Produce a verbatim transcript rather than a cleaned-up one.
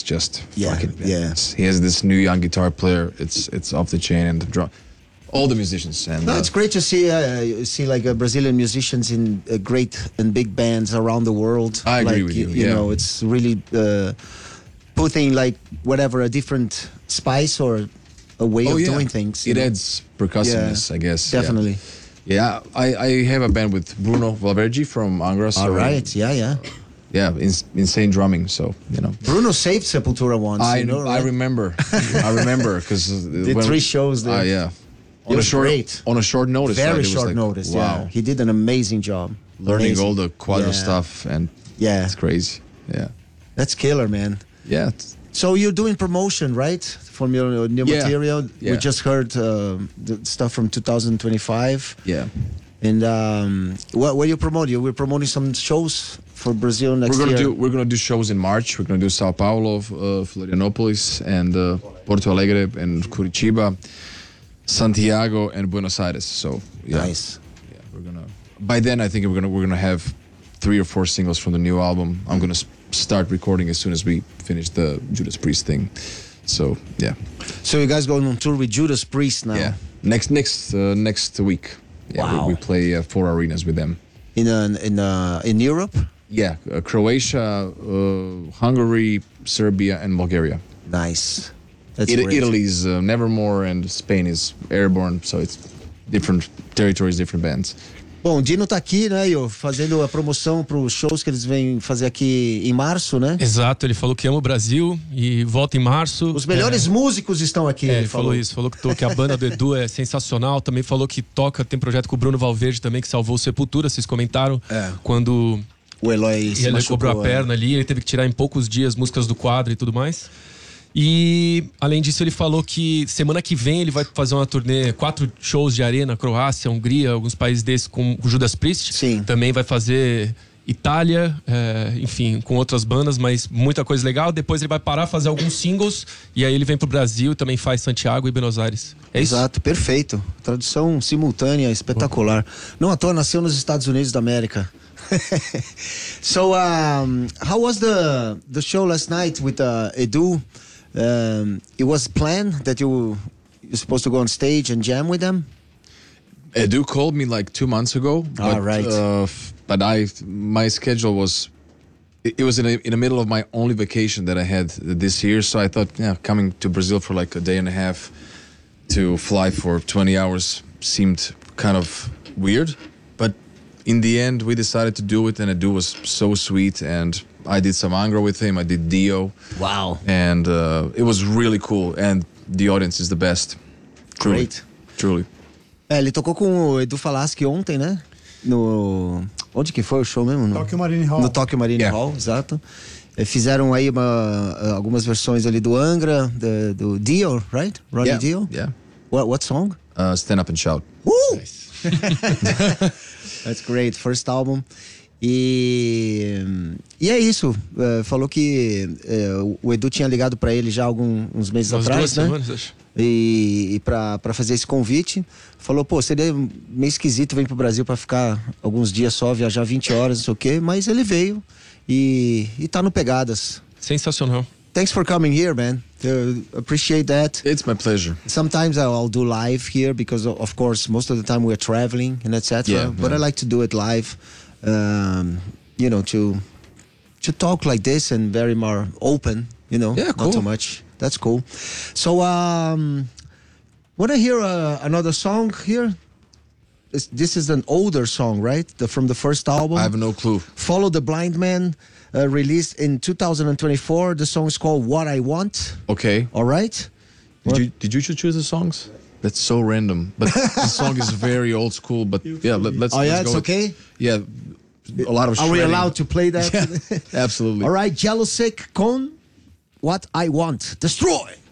just yeah, fucking yeah. He has this new young guitar player. It's it's off the chain, and the drum, all the musicians. And no, uh, it's great to see uh, see like uh, Brazilian musicians in uh, great and big bands around the world. I agree like, with you. you, You yeah. know, it's really uh, putting like whatever a different spice or a way oh of yeah, doing things. you it know. adds percussiveness, I guess. Definitely. Yeah, yeah I, I have a band with Bruno Valverde from Angra. So All right. Yeah, yeah. yeah, ins- insane drumming. So you know, Bruno saved Sepultura once. I you know, I right? remember, I remember because Did three shows there. Ah, yeah, It was a short great. on a short notice. Very right? It was short like, notice. Wow, Yeah, he did an amazing job. learning Amazing. all the quadro Yeah. stuff, and Yeah, it's crazy. Yeah, that's killer, man. yeah. It's, So you're doing promotion, right, from your new Yeah. material? Yeah. We just heard uh, the stuff from two thousand twenty-five. yeah. And um, what what you promoting? We're promoting some shows for Brazil next We're gonna year. do we're gonna do shows in March. We're gonna do Sao Paulo, uh, Florianopolis, and uh, Porto Alegre, and Curitiba, Santiago, and Buenos Aires. So yeah, Nice. yeah, we're gonna. By then, I think we're gonna we're gonna have three or four singles from the new album. I'm gonna s- start recording as soon as we finish the Judas Priest thing. So yeah, So you guys going on tour with Judas Priest now? yeah. Next next uh, next week, yeah, Wow. we, we play uh, four arenas with them. In uh, in uh, in Europe. Yeah, uh, Croatia, uh, Hungary, Serbia, and Bulgaria. Nice. That's It, great. Italy's uh, Nevermore, and Spain is Airborne, so it's different territories, different bands. Bom, o Dino tá aqui, né, Yo, fazendo a promoção para os shows que eles vêm fazer aqui em março, né? Exato, ele falou que ama o Brasil e volta em março. Os melhores É, músicos estão aqui. é, ele ele falou isso, falou que, to- que a banda do Edu é sensacional, também falou que toca, tem projeto com o Bruno Valverde também, que salvou o Sepultura, vocês comentaram, É. quando O Eloy se ele machucou, quebrou a é. perna ali, ele teve que tirar em poucos dias músicas do quadro e tudo mais. E, além disso, ele falou que semana que vem ele vai fazer uma turnê, quatro shows de arena, Croácia, Hungria, alguns países desses com o Judas Priest. Sim. Também vai fazer Itália, é, enfim, com outras bandas, mas muita coisa legal. Depois ele vai parar, fazer alguns singles, e aí ele vem pro Brasil e também faz Santiago e Buenos Aires. É isso? Exato, perfeito. Tradução simultânea, espetacular. Não à toa, nasceu nos Estados Unidos da América. So, um, how was the the show last night with uh, Edu? Um, it was planned that you you're supposed to go on stage and jam with them. Edu called me like two months ago. Ah, but, right. Uh, f- but I, my schedule was, it, it was in, a, in the middle of my only vacation that I had this year. So I thought, yeah, coming to Brazil for like a day and a half to fly for twenty hours seemed kind of weird. But in the end, we decided to do it, and Edu was so sweet, and I did some Angra with him. I did Dio. Wow. And uh, it was really cool, and the audience is the best. Truly. Great. Truly. É, ele tocou com o Edu Falaschi ontem, né? No... Onde que foi o show mesmo? No Tokyo Marine Hall. No Tokyo Marine Yeah. Hall, exato. É, fizeram aí uma, algumas versões ali do Angra, do, do Dio, right? Ronnie Yeah. Dio? Yeah. What, what song? Uh, Stand Up and Shout. Woo! That's great, first album. E, e é isso. É, falou que é, o Edu tinha ligado pra ele já há alguns uns meses Umas atrás, duas né? semanas, acho. E, e pra, pra fazer esse convite. Falou, pô, seria meio esquisito vir pro Brasil pra ficar alguns dias só, viajar vinte horas, não sei o quê. Mas ele veio e, e tá no Pegadas. Sensacional. Thanks for coming here, man. Uh, appreciate that. It's my pleasure. Sometimes I'll do live here because, of course, most of the time we're traveling and et cetera. Yeah, but yeah. I like to do it live, um, you know, to to talk like this and very more open, you know, Yeah, not cool. too much. That's cool. So, um, want to hear uh, another song here? This, this is an older song, right? The, from the first album. I have no clue. Follow the Blind Man, uh, released in two thousand twenty-four. The song is called What I Want. Okay. All right? Did you did you choose the songs? That's so random. But the song is very old school. But yeah, let, let's. Oh, yeah, let's it's go okay? With, yeah, a lot of. Are we shredding. allowed to play that? Yeah, absolutely. All right, Jealous Sick con What I Want. Destroy!